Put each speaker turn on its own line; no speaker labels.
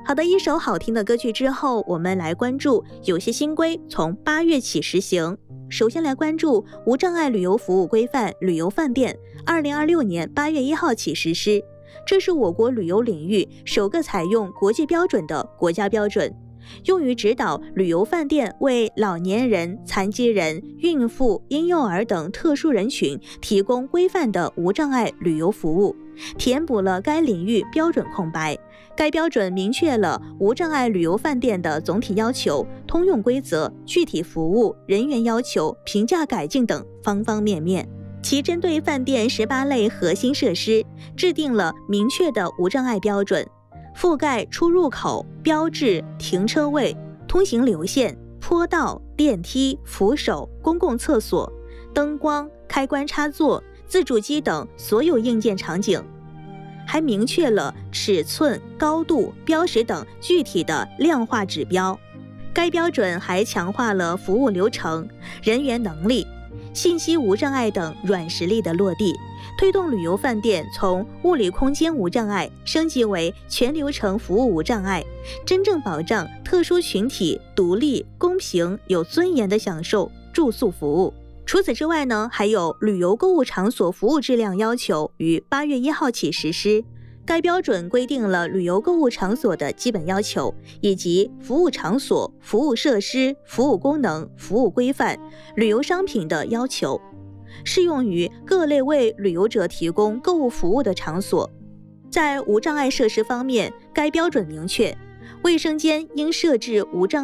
好的，一首好听的歌曲之后，我们来关注有些新规从8月起实行。首先来关注无障碍旅游服务规范旅游饭店，2026年8月1号起实施。这是我国旅游领域首个采用国际标准的国家标准，用于指导旅游饭店为老年人、残疾人、孕妇、婴幼儿等特殊人群提供规范的无障碍旅游服务，填补了该领域标准空白。该标准明确了无障碍旅游饭店的总体要求、通用规则、具体服务、人员要求、评价改进等方方面面。其针对饭店18类核心设施制定了明确的无障碍标准，覆盖出入口、标志、停车位、通行流线、坡道、电梯、扶手、公共厕所、灯光、开关插座、自助机等所有硬件场景，还明确了尺寸、高度、标识等具体的量化指标。该标准还强化了服务流程、人员能力、信息无障碍等软实力的落地，推动旅游饭店从物理空间无障碍升级为全流程服务无障碍，真正保障特殊群体独立、公平、有尊严地享受住宿服务。除此之外呢，还有旅游购物场所服务质量要求于8月1号起实施。该标准规定了旅游购物场所的基本要求，以及服务场所、服务设施、服务功能、服务规范、旅游商品的要求，适用于各类为旅游者提供购物服务的场所。在无障碍设施方面，该标准明确，卫生间应设置无障碍